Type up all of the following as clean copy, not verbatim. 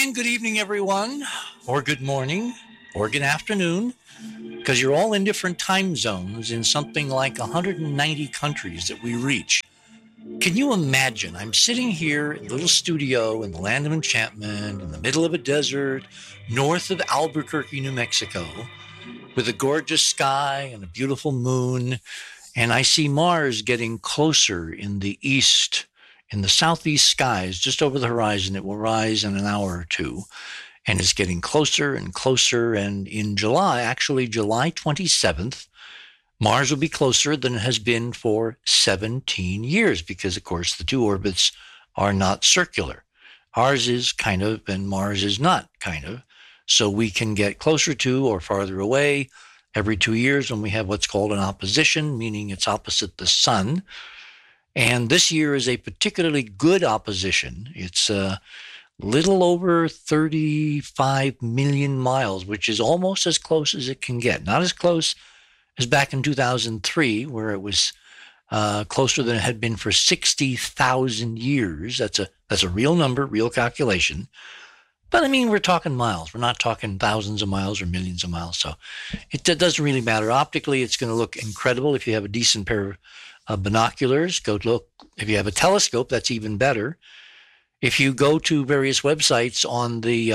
And good evening, everyone, or good morning, or good afternoon, because you're all in different time zones in something like 190 countries that we reach. Can you imagine? I'm sitting here in a little studio in the land of enchantment, in the middle of a desert, north of Albuquerque, New Mexico, with a gorgeous sky and a beautiful moon, and I see Mars getting closer in the east, in the southeast skies, just over the horizon. It will rise in an hour or two, and it's getting closer and closer. And in July, actually July 27th, Mars will be closer than it has been for 17 years because, of course, the two orbits are not circular. Ours is kind of, and Mars is not kind of. So we can get closer to or farther away every 2 years when we have what's called an opposition, meaning it's opposite the sun. And this year is a particularly good opposition. It's a little over 35 million miles, which is almost as close as it can get. Not as close as back in 2003, where it was closer than it had been for 60,000 years. That's a real number, real calculation. But I mean, we're talking miles. We're not talking thousands of miles or millions of miles. So it doesn't really matter. Optically, it's going to look incredible if you have a decent pair of binoculars. Go look. If you have a telescope, that's even better. If you go to various websites on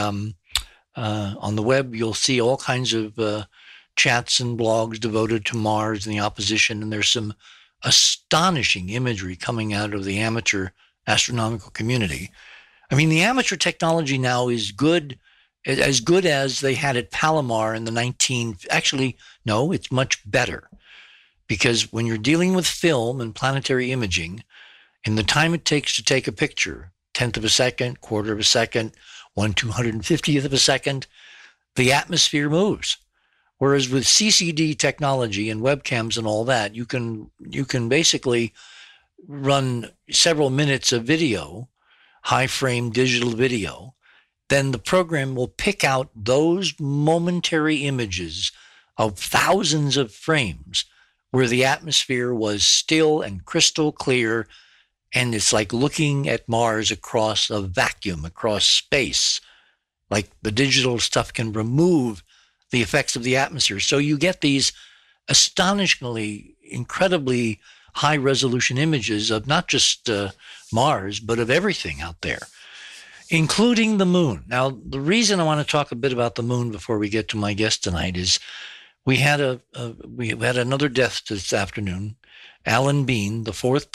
the web, you'll see all kinds of chats and blogs devoted to Mars and the opposition. And there's some astonishing imagery coming out of the amateur astronomical community. I mean, the amateur technology now is as good as they had at Palomar in the actually, no, it's much better. Because when you're dealing with film and planetary imaging, in the time it takes to take a picture, 10th of a second, quarter of a second, 1/250th of a second, the atmosphere moves. Whereas with CCD technology and webcams and all that, you can basically run several minutes of video, high frame digital video. Then the program will pick out those momentary images of thousands of frames where the atmosphere was still and crystal clear. And it's like looking at Mars across a vacuum, across space. Like the digital stuff can remove the effects of the atmosphere. So you get these astonishingly, incredibly high resolution images of not just Mars, but of everything out there, including the moon. Now, the reason I want to talk a bit about the moon before we get to my guest tonight is we had another death this afternoon. Alan Bean, the fourth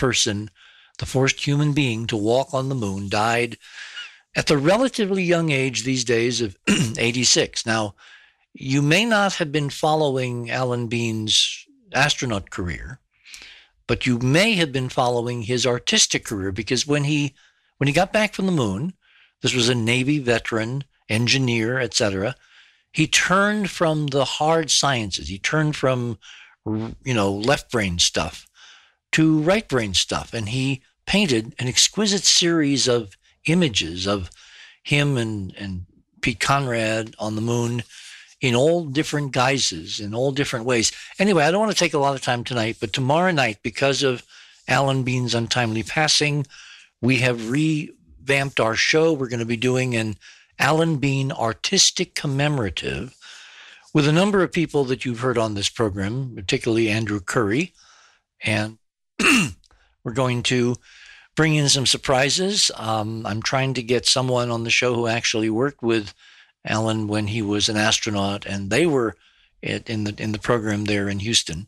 human being to walk on the moon, died at the relatively young age these days of 86. Now, you may not have been following Alan Bean's astronaut career, but you may have been following his artistic career, because when he got back from the moon, this was a Navy veteran, engineer, etc. He turned from the hard sciences. He turned from, left brain stuff to right brain stuff. And he painted an exquisite series of images of him and Pete Conrad on the moon in all different guises, in all different ways. Anyway, I don't want to take a lot of time tonight, but tomorrow night, because of Alan Bean's untimely passing, we have revamped our show. We're going to be doing an Alan Bean artistic commemorative with a number of people that you've heard on this program, particularly Andrew Curry. And we're going to bring in some surprises. I'm trying to get someone on the show who actually worked with Alan when he was an astronaut, and they were in the program there in Houston.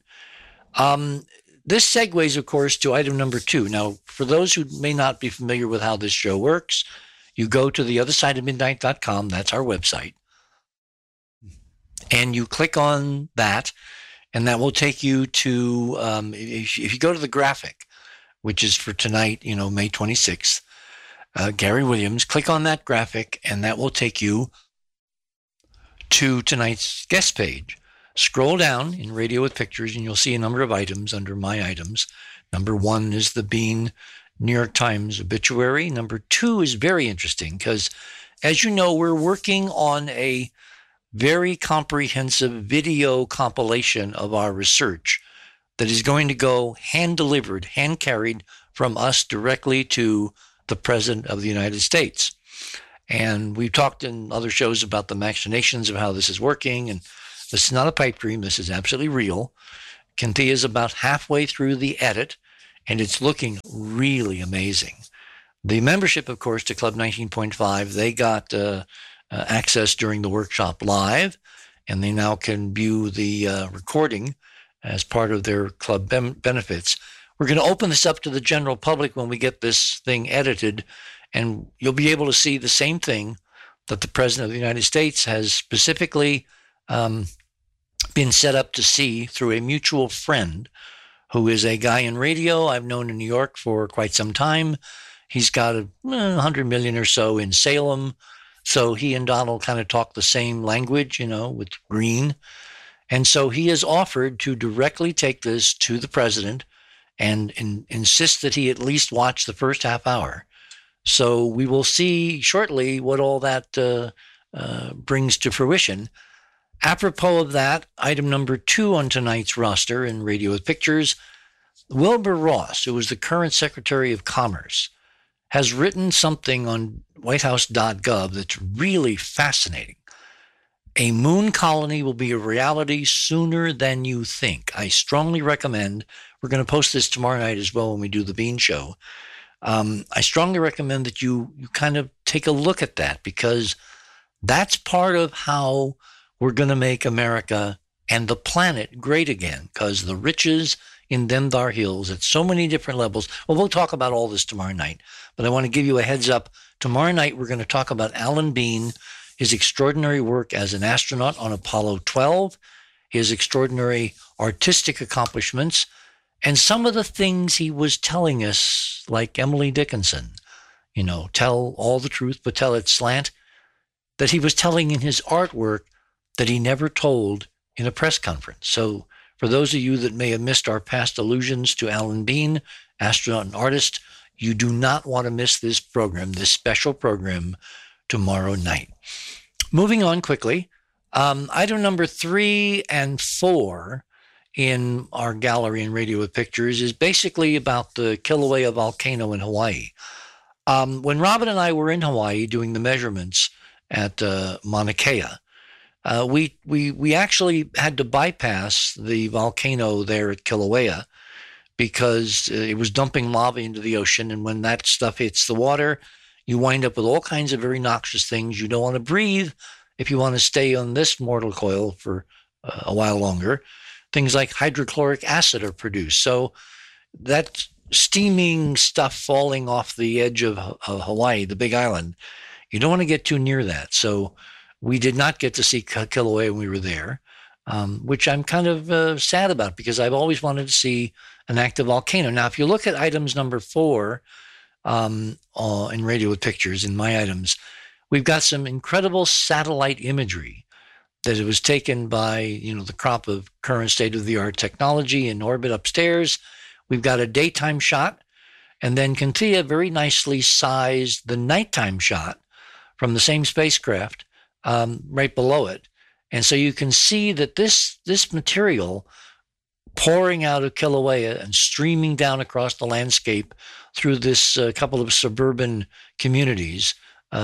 This segues, of course, to item number 2. Now, for those who may not be familiar with how this show works, you go to theothersideofmidnight.com. That's our website. And you click on that, and that will take you to, if you go to the graphic, which is for tonight, May 26th, Gary Williams, click on that graphic, and that will take you to tonight's guest page. Scroll down in Radio with Pictures, and you'll see a number of items under My Items. Number 1 is the Bean New York Times obituary. Number 2 is very interesting because, as you know, we're working on a very comprehensive video compilation of our research that is going to go hand-delivered, hand-carried from us directly to the President of the United States. And we've talked in other shows about the machinations of how this is working. And this is not a pipe dream. This is absolutely real. Kintia is about halfway through the edit, and it's looking really amazing. The membership, of course, to Club 19.5, they got access during the workshop live, and they now can view the recording as part of their club benefits. We're going to open this up to the general public when we get this thing edited, and you'll be able to see the same thing that the President of the United States has specifically been set up to see through a mutual friend who is a guy in radio I've known in New York for quite some time. He's got 100 million or so in Salem. So he and Donald kind of talk the same language, with green. And so he has offered to directly take this to the president and insist that he at least watch the first half hour. So we will see shortly what all that brings to fruition. Apropos of that, item number 2 on tonight's roster in Radio with Pictures, Wilbur Ross, who was the current Secretary of Commerce, has written something on whitehouse.gov that's really fascinating. A moon colony will be a reality sooner than you think. I strongly recommend, we're going to post this tomorrow night as well when we do the Bean Show. I strongly recommend that you kind of take a look at that, because that's part of how we're going to make America and the planet great again, because the riches in them thar hills at so many different levels. Well, we'll talk about all this tomorrow night, but I want to give you a heads up. Tomorrow night, we're going to talk about Alan Bean, his extraordinary work as an astronaut on Apollo 12, his extraordinary artistic accomplishments, and some of the things he was telling us, like Emily Dickinson, tell all the truth, but tell it slant, that he was telling in his artwork that he never told in a press conference. So for those of you that may have missed our past allusions to Alan Bean, astronaut and artist, you do not want to miss this program, this special program, tomorrow night. Moving on quickly, item number 3 and 4 in our gallery in Radio with Pictures is basically about the Kilauea volcano in Hawaii. When Robin and I were in Hawaii doing the measurements at Mauna Kea, we actually had to bypass the volcano there at Kilauea because it was dumping lava into the ocean. And when that stuff hits the water, you wind up with all kinds of very noxious things you don't want to breathe if you want to stay on this mortal coil for a while longer. Things like hydrochloric acid are produced. So that steaming stuff falling off the edge of Hawaii, the big island, you don't want to get too near that. So we did not get to see Kilauea when we were there, which I'm kind of sad about, because I've always wanted to see an active volcano. Now, if you look at items number 4 in Radio with Pictures, in my items, we've got some incredible satellite imagery that it was taken by, the crop of current state-of-the-art technology in orbit upstairs. We've got a daytime shot, and then Kintia very nicely sized the nighttime shot from the same spacecraft right below it. And so you can see that this material pouring out of Kilauea and streaming down across the landscape through this couple of suburban communities,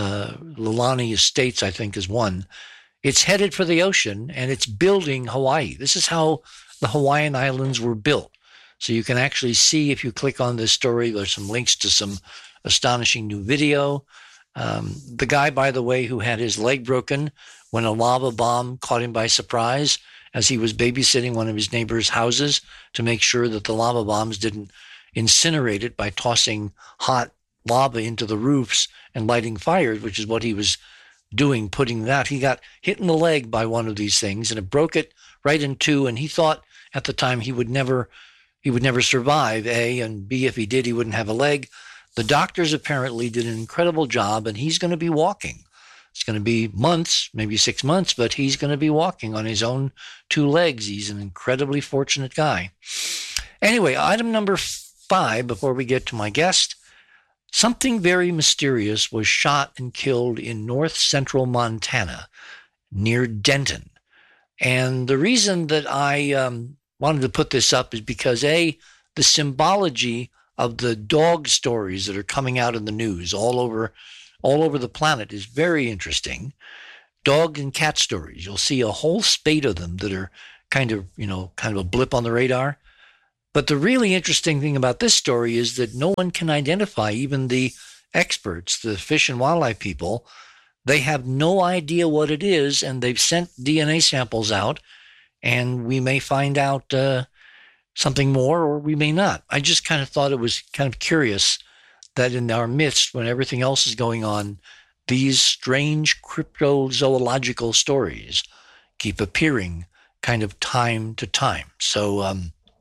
Lilani Estates, I think, is one. It's headed for the ocean, and it's building Hawaii. This is how the Hawaiian Islands were built. So you can actually see, if you click on this story, there's some links to some astonishing new video. The guy, by the way, who had his leg broken when a lava bomb caught him by surprise as he was babysitting one of his neighbor's houses to make sure that the lava bombs didn't incinerate it by tossing hot lava into the roofs and lighting fires, which is what he was doing, putting that. He got hit in the leg by one of these things, and it broke it right in two, and he thought at the time he would never survive, A, and B, if he did, he wouldn't have a leg. The doctors apparently did an incredible job, and he's going to be walking. It's going to be months, maybe 6 months, but he's going to be walking on his own 2 legs. He's an incredibly fortunate guy. Anyway, item number 5, before we get to my guest, something very mysterious was shot and killed in north central Montana near Denton. And the reason that I wanted to put this up is because, A, the symbology of the dog stories that are coming out in the news all over all over the planet is very interesting. Dog and cat stories. You'll see a whole spate of them that are kind of a blip on the radar. But the really interesting thing about this story is that no one can identify, even the experts, the fish and wildlife people. They have no idea what it is, and they've sent DNA samples out, and we may find out something more, or we may not. I just kind of thought it was kind of curious that in our midst, when everything else is going on, these strange cryptozoological stories keep appearing kind of time to time. So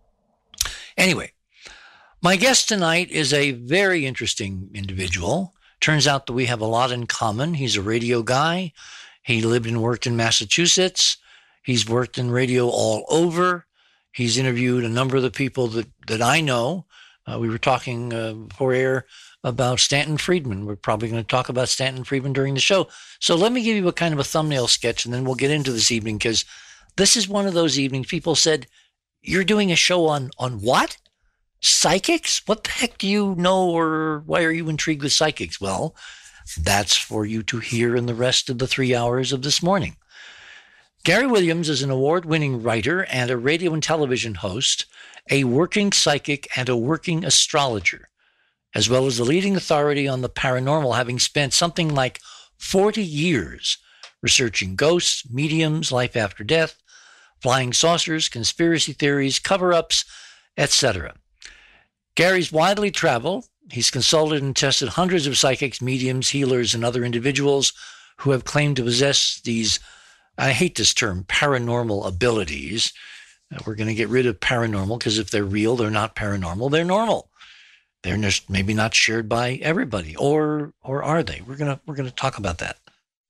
anyway, my guest tonight is a very interesting individual. Turns out that we have a lot in common. He's a radio guy. He lived and worked in Massachusetts. He's worked in radio all over. He's interviewed a number of the people that I know. We were talking before air about Stanton Friedman. We're probably going to talk about Stanton Friedman during the show. So let me give you a kind of a thumbnail sketch, and then we'll get into this evening, because this is one of those evenings people said, you're doing a show on what? Psychics? What the heck do you know, or why are you intrigued with psychics? Well, that's for you to hear in the rest of the 3 hours of this morning. Gary Williams is an award-winning writer and a radio and television host, a working psychic and a working astrologer, as well as the leading authority on the paranormal, having spent something like 40 years researching ghosts, mediums, life after death, flying saucers, conspiracy theories, cover-ups, etc. Gary's widely traveled. He's consulted and tested hundreds of psychics, mediums, healers, and other individuals who have claimed to possess these, I hate this term, paranormal abilities. We're going to get rid of paranormal, because if they're real, they're not paranormal. They're normal. They're just maybe not shared by everybody, or are they? We're going to talk about that.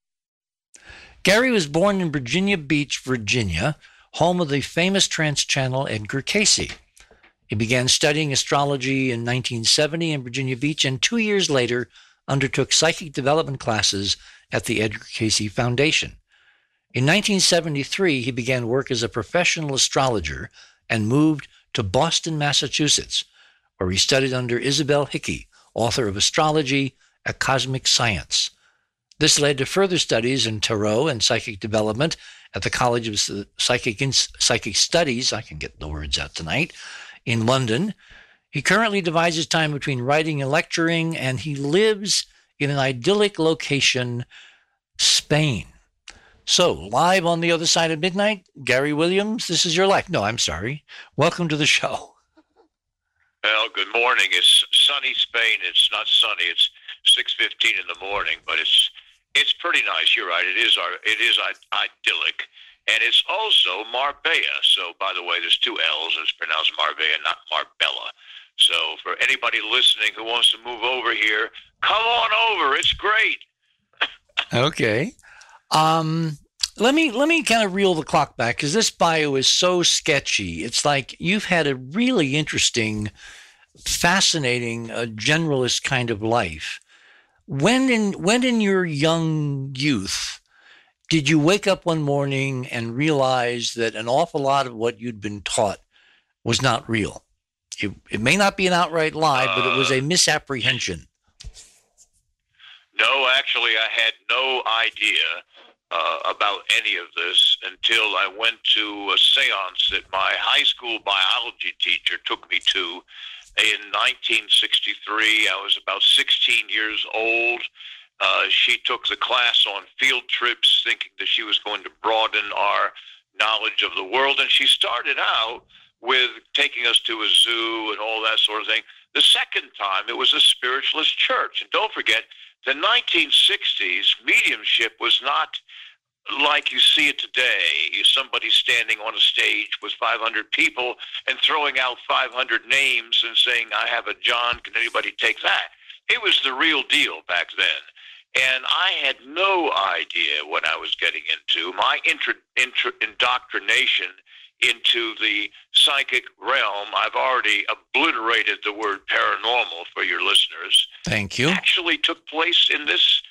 Gary was born in Virginia Beach, Virginia, home of the famous trance channel Edgar Cayce. He began studying astrology in 1970 in Virginia Beach, and 2 years later undertook psychic development classes at the Edgar Cayce Foundation. In 1973, he began work as a professional astrologer and moved to Boston, Massachusetts, where he studied under Isabel Hickey, author of Astrology, A Cosmic Science. This led to further studies in tarot and psychic development at the College of Psychic Studies, I can get the words out tonight, in London. He currently divides his time between writing and lecturing, and he lives in an idyllic location, Spain. So, live on the other side of midnight, Gary Williams, this is your life. No, I'm sorry. Welcome to the show. Well, good morning. It's sunny Spain. It's not sunny. It's 6:15 in the morning, but it's pretty nice. You're right. It is idyllic, and it's also Marbella. So, by the way, there's two L's. It's pronounced Marbella, not Marbella. So, for anybody listening who wants to move over here, come on over. It's great. Okay. Let me kind of reel the clock back, because this bio is so sketchy. It's like you've had a really interesting, fascinating, generalist kind of life. When in your young youth did you wake up one morning and realize that an awful lot of what you'd been taught was not real? It may not be an outright lie, but it was a misapprehension. No, actually, I had no idea about any of this until I went to a seance that my high school biology teacher took me to in 1963. I was about 16 years old. She took the class on field trips, thinking that she was going to broaden our knowledge of the world. And she started out with taking us to a zoo and all that sort of thing. The second time, it was a spiritualist church. And don't forget, the 1960s, mediumship was not like you see it today. Somebody standing on a stage with 500 people and throwing out 500 names and saying, I have a John, can anybody take that? It was the real deal back then. And I had no idea what I was getting into. My indoctrination into the psychic realm, I've already obliterated the word paranormal for your listeners. Thank you. Actually took place in this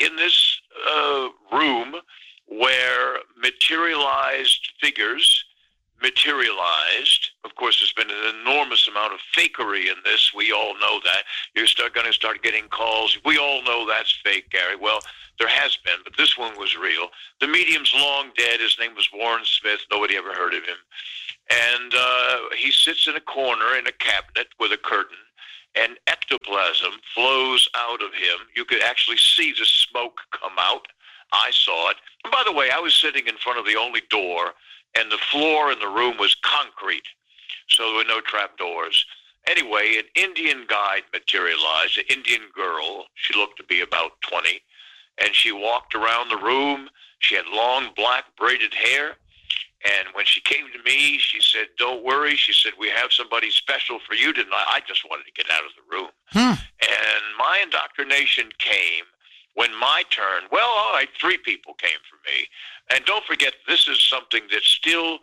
room where materialized figures materialized Of course, there's been an enormous amount of fakery in this. We all know that. You're going to start getting calls. We all know that's fake, Gary. Well, there has been, but this one was real. The medium's long dead. His name was Warren Smith. Nobody ever heard of him. And he sits in a corner in a cabinet with a curtain, and ectoplasm flows out of him. You could actually see the smoke come out. I saw it. And by the way, I was sitting in front of the only door, and the floor in the room was concrete, so there were no trap doors. Anyway, an Indian guide materialized, an Indian girl. She looked to be about 20, and she walked around the room. She had long black braided hair, and when she came to me, she said, "Don't worry." She said, "We have somebody special for you tonight." I just wanted to get out of the room. And my indoctrination came when my turn. Well, all right, 3 people came for me. And don't forget, this is something that's still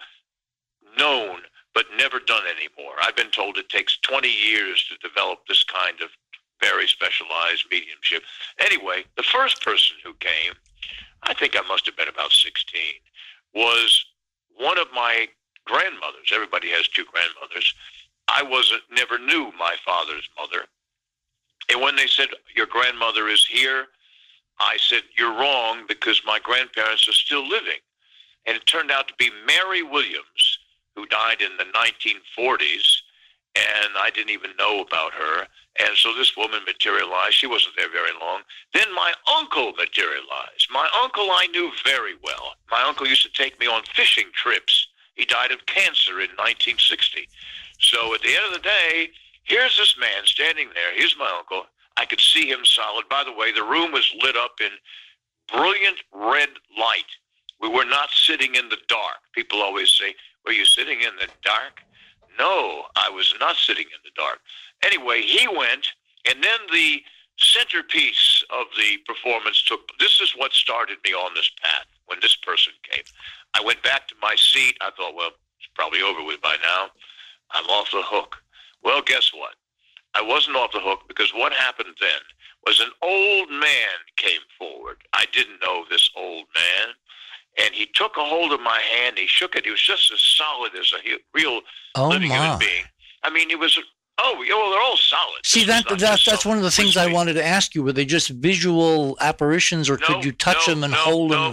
known but never done anymore. I've been told it takes 20 years to develop this kind of very specialized mediumship. Anyway, the first person who came, I think I must have been about 16, was one of my grandmothers. Everybody has 2 grandmothers. I never knew my father's mother. And when they said, "Your grandmother is here," I said, "You're wrong, because my grandparents are still living." And it turned out to be Mary Williams, who died in the 1940s, and I didn't even know about her. And so this woman materialized. She wasn't there very long. Then my uncle materialized. My uncle I knew very well. My uncle used to take me on fishing trips. He died of cancer in 1960. So at the end of the day, here's this man standing there. Here's my uncle. I could see him solid. By the way, the room was lit up in brilliant red light. We were not sitting in the dark. People always say, "Were you sitting in the dark?" No, I was not sitting in the dark. Anyway, he went, and then the centerpiece of the performance this is what started me on this path when this person came. I went back to my seat. I thought, well, it's probably over with by now. I'm off the hook. Well, guess what? I wasn't off the hook, because what happened then was an old man came forward. I didn't know this old man. And he took a hold of my hand. He shook it. He was just as solid as a real living human being. I mean, he was, they're all solid. See, that's one of the things I wanted to ask you. Were they just visual apparitions, or could you touch them and hold them?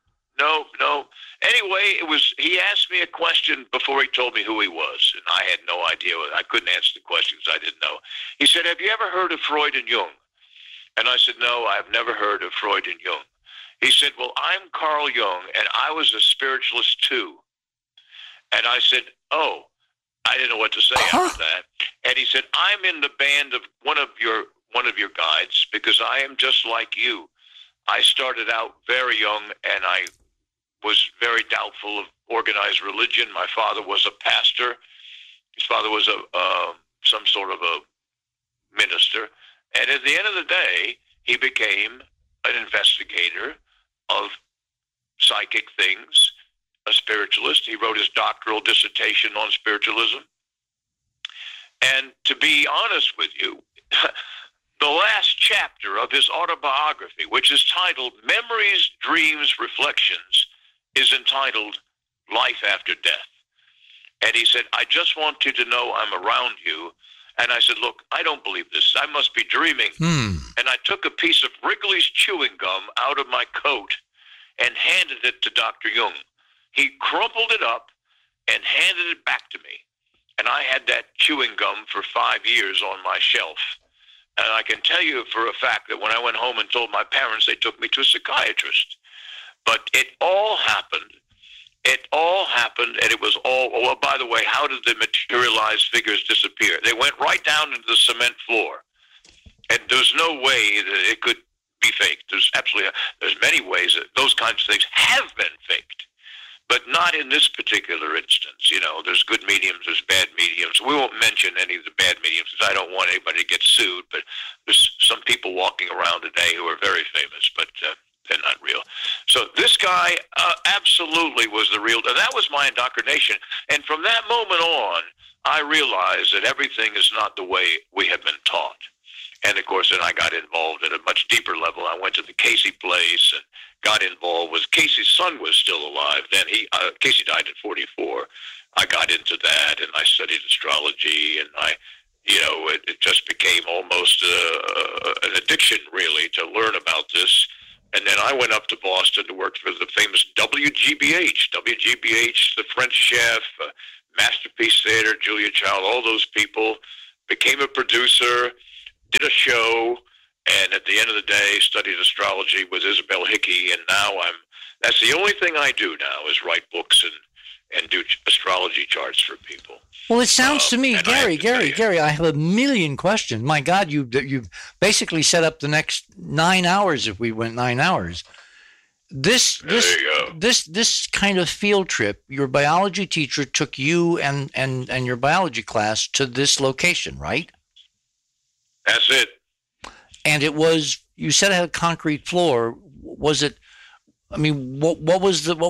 No. Anyway, he asked me a question before he told me who he was, and I had no idea. I couldn't answer the questions. I didn't know. He said, "Have you ever heard of Freud and Jung?" And I said, "No, I've never heard of Freud and Jung." He said, "Well, I'm Carl Jung, and I was a spiritualist too." And I said, "Oh," I didn't know what to say after that. And he said, "I'm in the band of one of your guides, because I am just like you. I started out very young, and I was very doubtful of organized religion. My father was a pastor. His father was some sort of a minister. And at the end of the day, he became an investigator of psychic things, a spiritualist. He wrote his doctoral dissertation on spiritualism. And to be honest with you, the last chapter of his autobiography, which is titled Memories, Dreams, Reflections, is entitled Life After Death. And he said, "I just want you to know I'm around you." And I said, "Look, I don't believe this. I must be dreaming." And I took a piece of Wrigley's chewing gum out of my coat and handed it to Dr. Jung. He crumpled it up and handed it back to me. And I had that chewing gum for 5 years on my shelf. And I can tell you for a fact that when I went home and told my parents, they took me to a psychiatrist. But it all happened. And it was all, well, by the way, how did the materialized figures disappear? They went right down into the cement floor. And there's no way that it could be faked. There's many ways that those kinds of things have been faked, but not in this particular instance. You know, there's good mediums, there's bad mediums. We won't mention any of the bad mediums because I don't want anybody to get sued, but there's some people walking around today who are very famous, but they're not real. So this guy absolutely was the real, and that was my indoctrination. And from that moment on, I realized that everything is not the way we have been taught. And of course, then I got involved at a much deeper level. I went to the Casey place and got involved with Casey's son was still alive. Then Casey died at 44. I got into that, and I studied astrology, and it just became almost an addiction, really, to learn about this. And then I went up to Boston to work for the famous WGBH. WGBH, the French Chef, Masterpiece Theater, Julia Child, all those people. Became a producer, did a show, and at the end of the day, studied astrology with Isabel Hickey. And now that's the only thing I do now is write books and do astrology charts for people. Well, it sounds to me, Gary, I have a million questions. My God, you basically set up the next 9 hours if we went 9 hours. This kind of field trip, your biology teacher took you and your biology class to this location, right? That's it. And it was, you said it had a concrete floor. Was it, I mean, what was the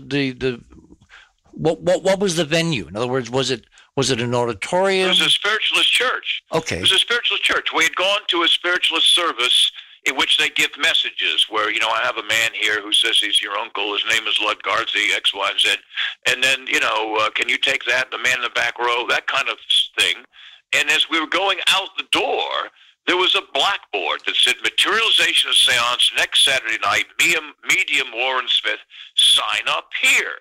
venue? In other words, was it an auditorium? It was a spiritualist church. Okay. It was a spiritualist church. We had gone to a spiritualist service in which they give messages where, I have a man here who says he's your uncle. His name is Ludgarthy, X, Y, and Z. And then, can you take that? The man in the back row, that kind of thing. And as we were going out the door, there was a blackboard that said Materialization of Seance next Saturday night, medium Warren Smith, sign up here.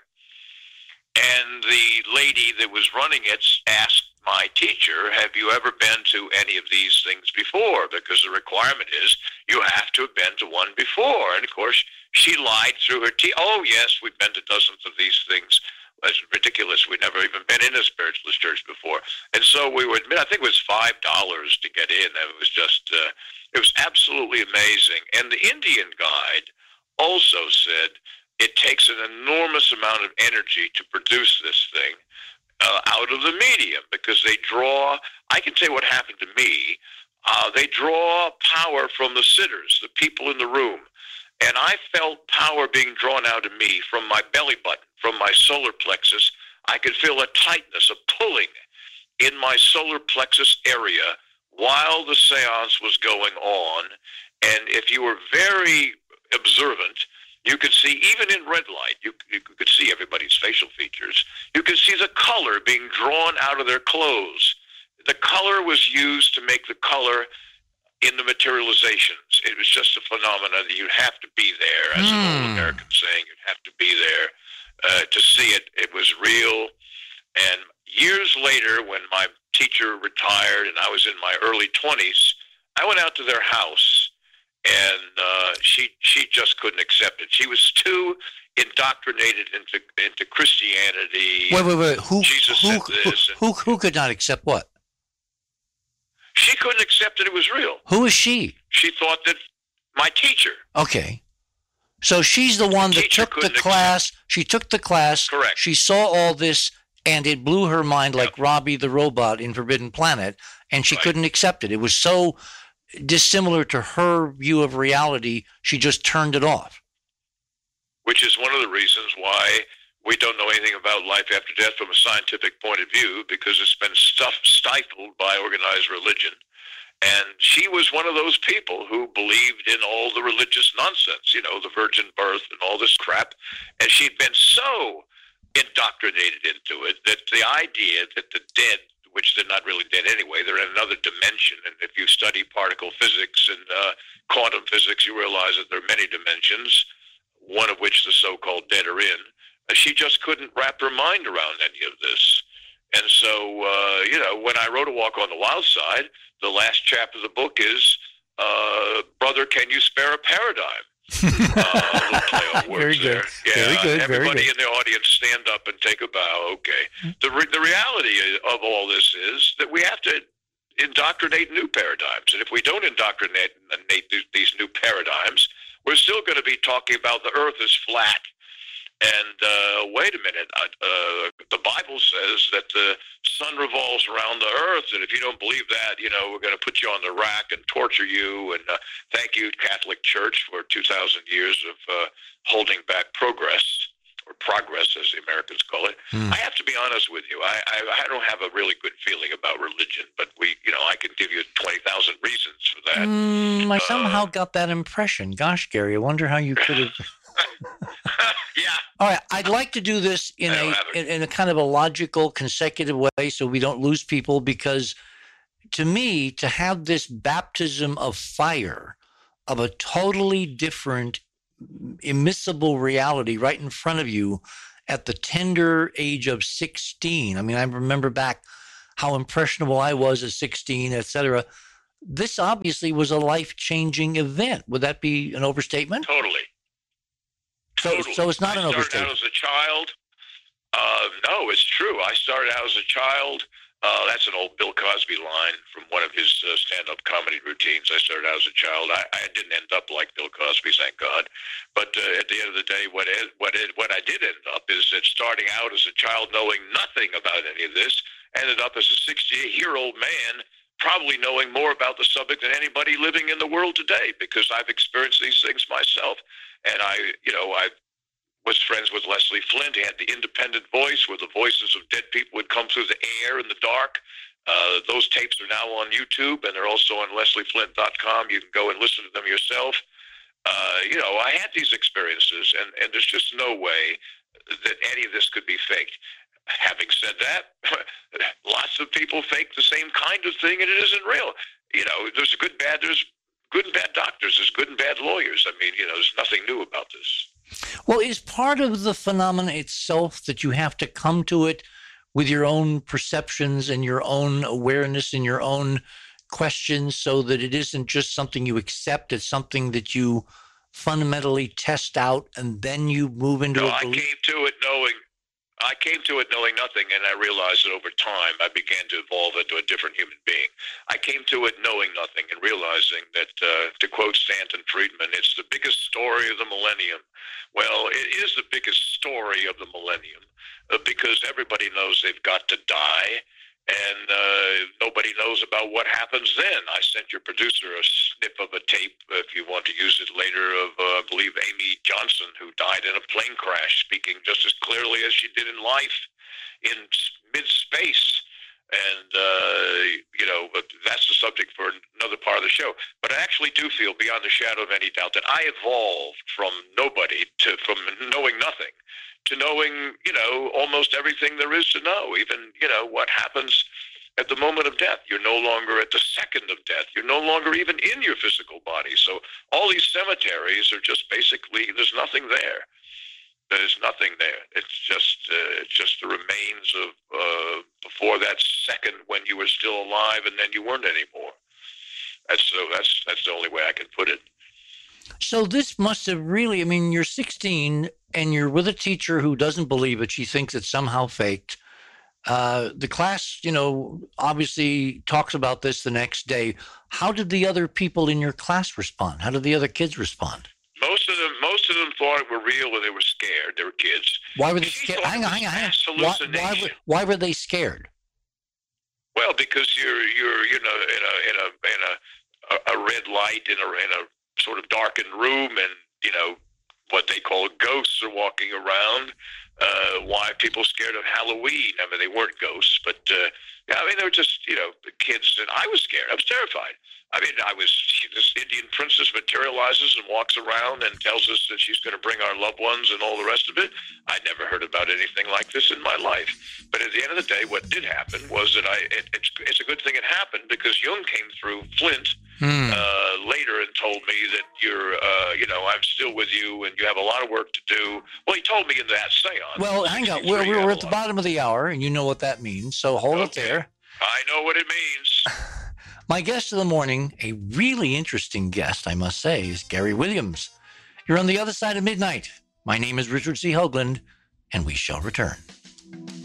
And the lady that was running it asked my teacher, have you ever been to any of these things before? Because the requirement is you have to have been to one before. And, of course, she lied through her teeth. Oh, yes, we've been to dozens of these things. That's ridiculous. We'd never even been in a spiritualist church before. And so we would admit, I think it was $5 to get in. It was just, it was absolutely amazing. And the Indian guide also said it takes an enormous amount of energy to produce this thing out of the medium because they draw, I can tell you what happened to me. They draw power from the sitters, the people in the room. And I felt power being drawn out of me from my belly button, from my solar plexus. I could feel a tightness, a pulling in my solar plexus area while the seance was going on. And if you were very observant, you could see, even in red light, you could see everybody's facial features. You could see the color being drawn out of their clothes. The color was used to make the color in the materializations. It was just a phenomenon that you'd have to be there, as an old American saying, you'd have to be there to see it. It was real. And years later, when my teacher retired and I was in my early 20s, I went out to their house, and she just couldn't accept it. She was too indoctrinated into Christianity. Wait. Jesus said this. Who could not accept what? She couldn't accept that it was real. Who is she? She thought that my teacher. Okay. So she's the one that took the class. She took the class. Correct. She saw all this, and it blew her mind like Robbie the robot in Forbidden Planet, and she couldn't accept it. It was so dissimilar to her view of reality, she just turned it off. Which is one of the reasons why we don't know anything about life after death from a scientific point of view, because it's been stifled by organized religion. And she was one of those people who believed in all the religious nonsense, the virgin birth and all this crap. And she'd been so indoctrinated into it that the idea that the dead, which they're not really dead anyway, they're in another dimension. And if you study particle physics and quantum physics, you realize that there are many dimensions, one of which the so-called dead are in. She just couldn't wrap her mind around any of this. And so, when I wrote A Walk on the Wild Side, the last chapter of the book is, Brother, Can You Spare a Paradigm? A little play on words. Very good. There. Yeah, very good. Everybody in the audience stand up and take a bow. Okay. The reality of all this is that we have to indoctrinate new paradigms. And if we don't indoctrinate these new paradigms, we're still going to be talking about the earth is flat. And wait a minute, the Bible says that the sun revolves around the earth, and if you don't believe that, we're going to put you on the rack and torture you. And thank you, Catholic Church, for 2,000 years of holding back progress, or progress, as the Americans call it. I have to be honest with you. I don't have a really good feeling about religion, but I can give you 20,000 reasons for that. I somehow got that impression. Gosh, Gary, I wonder how you could have... Yeah. All right, I'd like to do this in a kind of a logical, consecutive way so we don't lose people, because to me, to have this baptism of fire of a totally different, immiscible reality right in front of you at the tender age of 16. I mean, I remember back how impressionable I was at 16, et cetera. This obviously was a life-changing event. Would that be an overstatement? Totally. So it's not an overstatement. I started out as a child. No, it's true. I started out as a child. That's an old Bill Cosby line from one of his stand-up comedy routines. I started out as a child. I didn't end up like Bill Cosby, thank God. But at the end of the day, what I did end up is that starting out as a child, knowing nothing about any of this, ended up as a 68-year-old man, probably knowing more about the subject than anybody living in the world today, because I've experienced these things myself. And I was friends with Leslie Flint. He had the independent voice where the voices of dead people would come through the air in the dark. Those tapes are now on YouTube, and they're also on leslieflint.com. You can go and listen to them yourself. I had these experiences, and there's just no way that any of this could be faked. Having said that, lots of people fake the same kind of thing, and it isn't real. There's good and bad doctors. There's good and bad lawyers. I mean, there's nothing new about this. Well, is part of the phenomena itself that you have to come to it with your own perceptions and your own awareness and your own questions, so that it isn't just something you accept, it's something that you fundamentally test out and then you move into a belief? I came to it knowing nothing, and I realized that over time I began to evolve into a different human being. I came to it knowing nothing and realizing that, to quote Stanton Friedman, it's the biggest story of the millennium. Well, it is the biggest story of the millennium because everybody knows they've got to die, and nobody knows about what happens then. I sent your producer a snip of a tape, if you want to use it later, of, I believe, Amy Johnson, who died in a plane crash, speaking just as clearly as she did in life in mid-space. And, but that's the subject for another part of the show. But I actually do feel, beyond the shadow of any doubt, that I evolved from nobody from knowing nothing to knowing, almost everything there is to know, even, what happens at the moment of death. You're no longer at the second of death. You're no longer even in your physical body. So all these cemeteries are just basically, there's nothing there. There's nothing there. It's just the remains of before that second when you were still alive and then you weren't anymore. That's the only way I can put it. So this must have really, you're 16 and you're with a teacher who doesn't believe it. She thinks it's somehow faked. The class, obviously talks about this the next day. How did the other people in your class respond? How did the other kids respond? Most of them thought it were real and they were scared. They were kids. Why were they scared? Hang on. Why were they scared? Well, because you're in a red light in a sort of darkened room, and what they call ghosts are walking around. Why are people scared of Halloween? They weren't ghosts, but they were just kids, and I was scared. I was terrified. This Indian princess materializes and walks around and tells us that she's going to bring our loved ones and all the rest of it. I'd never heard about anything like this in my life. But at the end of the day, what did happen was that it's a good thing it happened, because Jung came through Flint later and told me that I'm still with you and you have a lot of work to do. Well, he told me in that seance. Well, hang on. We're at the bottom of the hour, and you know what that means. So hold it there. I know what it means. My guest of the morning, a really interesting guest, I must say, is Gary Williams. You're on the other side of midnight. My name is Richard C. Hoagland, and we shall return.